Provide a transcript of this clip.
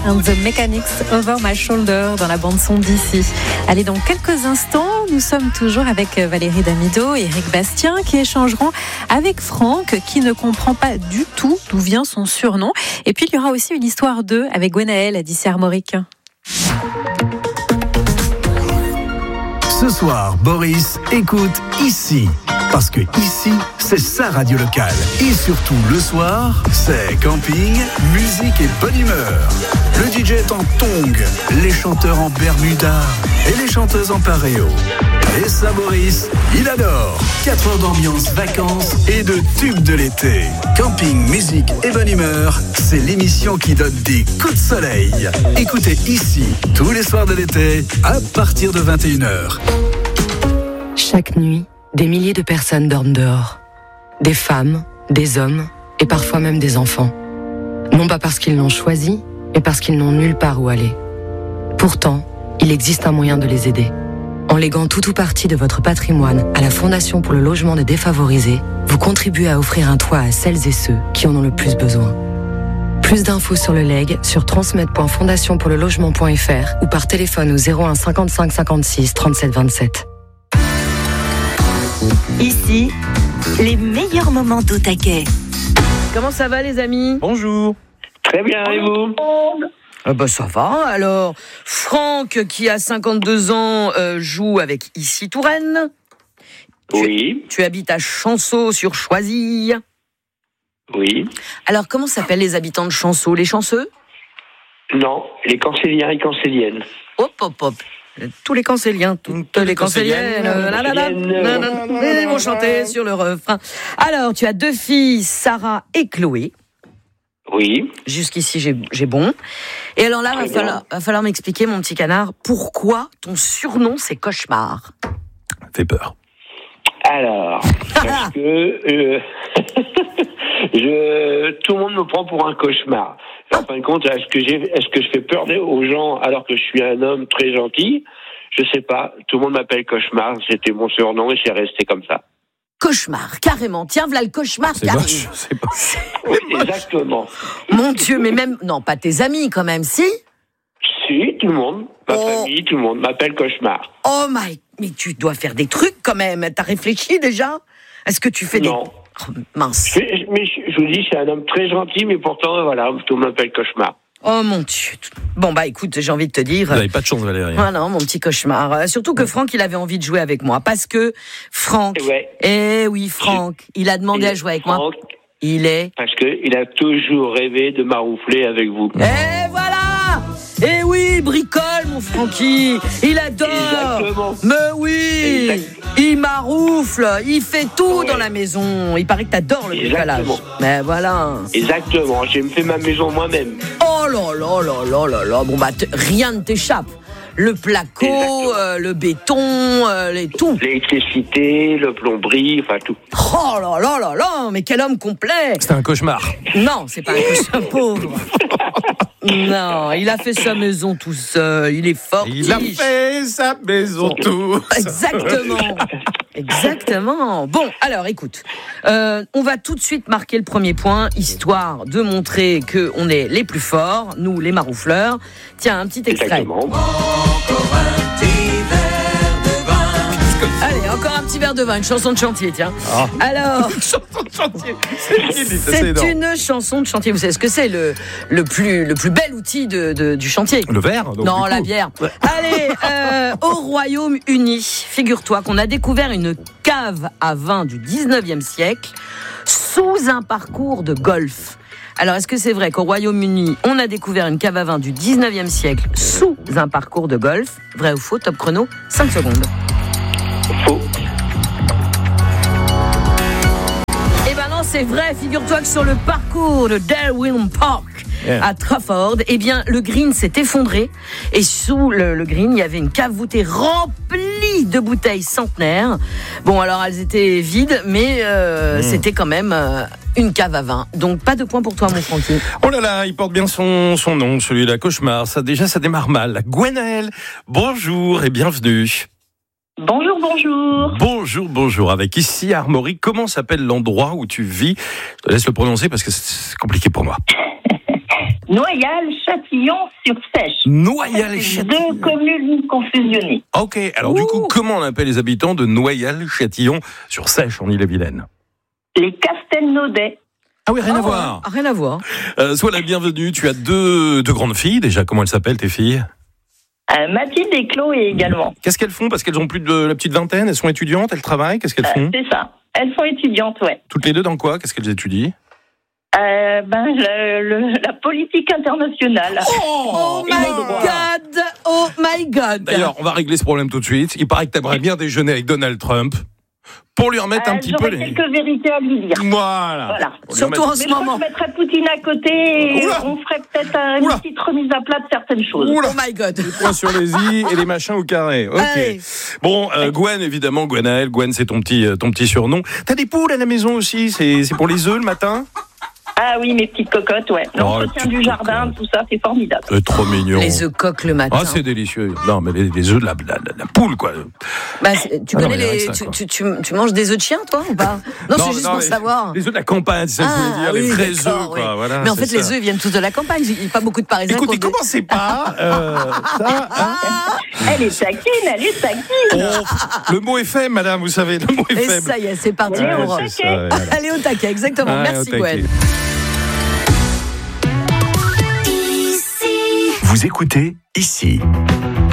and the Mechanics Over My Shoulder dans la bande-son d'ici. Allez, dans quelques instants, nous sommes toujours avec Valérie Damido et Eric Bastien qui échangeront avec Franck qui ne comprend pas du tout d'où vient son surnom. Et puis, il y aura aussi une histoire d'eux avec Gwenaëlle d'ici Armorique. Ce soir, Boris écoute ici. Parce que ici, c'est sa radio locale. Et surtout, le soir, c'est camping, musique et bonne humeur. Le DJ est en tongs, les chanteurs en Bermuda et les chanteuses en paréo. Et ça, Boris, il adore. 4 heures d'ambiance, vacances et de tubes de l'été. Camping, musique et bonne humeur, c'est l'émission qui donne des coups de soleil. Écoutez ici, tous les soirs de l'été, à partir de 21h. Chaque nuit, des milliers de personnes dorment dehors. Des femmes, des hommes et parfois même des enfants. Non pas parce qu'ils l'ont choisi, mais parce qu'ils n'ont nulle part où aller. Pourtant, il existe un moyen de les aider. En léguant tout ou partie de votre patrimoine à la Fondation pour le logement des défavorisés, vous contribuez à offrir un toit à celles et ceux qui en ont le plus besoin. Plus d'infos sur le legs sur transmet.fondationpourlelogement.fr ou par téléphone au 01 55 56 37 27. Ici, les meilleurs moments d'au taquet. Comment ça va les amis ? Bonjour. Très bien, et vous ? Ça va. Alors, Franck, qui a 52 ans, joue avec Issy Touraine. Oui. Tu habites à Chanceau sur Choisy. Oui. Alors, comment s'appellent les habitants de Chanceau ? Les chanceux ? Non, les cancéliens et cancéliennes. Hop. Tous les cancéliens, toutes les cancéliennes, ils vont chanter sur le refrain. Alors, tu as 2 filles, Sarah et Chloé. Oui. Jusqu'ici, j'ai bon. Et alors là, va falloir m'expliquer, mon petit canard, pourquoi ton surnom, c'est Cauchemar. Fait peur. Alors, parce que tout le monde me prend pour un cauchemar. En fin de compte, est-ce que je fais peur aux gens alors que je suis un homme très gentil ? Je sais pas. Tout le monde m'appelle Cauchemar. C'était mon surnom et c'est resté comme ça. Cauchemar, carrément. Tiens, voilà le cauchemar qui arrive. C'est moche. Oui, exactement. Mon Dieu, mais même... Non, pas tes amis quand même, si ? Si, tout le monde. Ma famille, tout le monde m'appelle Cauchemar. Oh my... Mais tu dois faire des trucs quand même. T'as réfléchi déjà ? Est-ce que tu fais Non. des... Oh, mince. Mais je vous dis, c'est un homme très gentil, mais pourtant, voilà, tout le monde m'appelle Cauchemar. Oh mon Dieu. Bon, écoute, j'ai envie de te dire... Vous n'avez pas de chance, Valérie. Ah non, mon petit cauchemar. Surtout que Franck, il avait envie de jouer avec moi. Parce que Franck... Franck, il a demandé à jouer avec moi. Parce qu'il a toujours rêvé de maroufler avec vous. Et voilà. Et oui, bricole, mon Francky. Il adore. Exactement. Mais oui. Il maroufle. Il fait tout dans la maison. Il paraît que t'adores le bricolage. Mais voilà. Exactement. J'ai fait ma maison moi-même. Oh là là là là là là. Bon rien ne t'échappe. Le placo, le béton, tout. L'électricité, le plomberie, enfin tout. Oh là là là là, mais quel homme complet. C'est un cauchemar. Non, c'est pas un cauchemar, pauvre. Non, il a fait sa maison tout seul, il est fort. Il a fait sa maison tout seul. Exactement. Bon, alors écoute, on va tout de suite marquer le premier point, histoire de montrer qu'on est les plus forts, nous les maroufleurs. Tiens, un petit extrait. Exactement. Allez, encore un petit verre de vin, une chanson de chantier, tiens. Ah. Alors, Chanson de chantier. c'est une chanson de chantier. Vous savez ce que c'est, le plus bel outil du chantier. Le verre donc, non, la bière. Ouais. Allez, au Royaume-Uni, figure-toi qu'on a découvert une cave à vin du 19e siècle sous un parcours de golf. Alors, est-ce que c'est vrai qu'au Royaume-Uni, on a découvert une cave à vin du 19e siècle sous un parcours de golf ? Vrai ou faux ? Top chrono, 5 secondes. Faux. Eh ben non, c'est vrai. Figure-toi que sur le parcours de Darwin Park à Trafford, eh bien, le green s'est effondré et sous le green, il y avait une cave voûtée remplie de bouteilles centenaires. Bon, alors elles étaient vides, mais c'était quand même une cave à vin. Donc pas de point pour toi, mon Francky. Oh là là, il porte bien son nom, celui-là, Cauchemar. Ça démarre mal. Gwenaëlle, bonjour et bienvenue. Bonjour. Bonjour. Avec ici Armorique, comment s'appelle l'endroit où tu vis ? Je te laisse le prononcer parce que c'est compliqué pour moi. Noyal-Châtillon-sur-Sèche. Noyal-Châtillon. 2 communes confusionnées. Ok, alors du coup, comment on appelle les habitants de Noyal-Châtillon-sur-Sèche en Île-et-Vilaine? Les Castelnaudais. Ah oui, rien à voir. Rien à voir. Sois la bienvenue, tu as deux grandes filles déjà, comment elles s'appellent tes filles? Mathilde et Chloé également. Qu'est-ce qu'elles font? Parce qu'elles ont plus de la petite vingtaine, elles sont étudiantes, elles travaillent, qu'est-ce qu'elles font? C'est ça, elles sont étudiantes, ouais. Toutes les deux dans quoi? Qu'est-ce qu'elles étudient? La politique internationale. Oh my God. D'ailleurs, on va régler ce problème tout de suite. Il paraît que t'aimerais bien déjeuner avec Donald Trump pour lui remettre un petit peu J'aurais quelques vérités à lui dire. Voilà. Surtout en ce moment. Je mettrais Poutine à côté et on ferait peut-être une petite remise à plat de certaines choses. Oh my God. Les points sur les i et les machins au carré. Ok. Allez. Bon, Gwen, évidemment, Gwenaël. Gwen, c'est ton petit surnom. T'as des poules à la maison aussi? C'est pour les œufs le matin? Ah oui, mes petites cocottes, ouais. L'entretien du jardin, tout ça, c'est formidable. C'est trop mignon. Les œufs coques le matin. Ah, c'est délicieux. Non, mais les œufs de la poule, quoi. Tu connais tu manges des œufs de chien, toi, ou pas? Non, c'est juste pour savoir. Les œufs de la campagne, c'est ça que je voulais dire. Les vrais œufs, quoi. Oui. Voilà, mais en fait, les œufs viennent tous de la campagne. Il n'y a pas beaucoup de Parisiens. Écoutez, commencez pas. Ça, Elle est taquine. Oh, le mot est fait, madame, vous savez. Le mot est Et faible. ça y est, c'est parti pour. Allez au taquet, exactement. Merci, Gwen. Vous écoutez ici.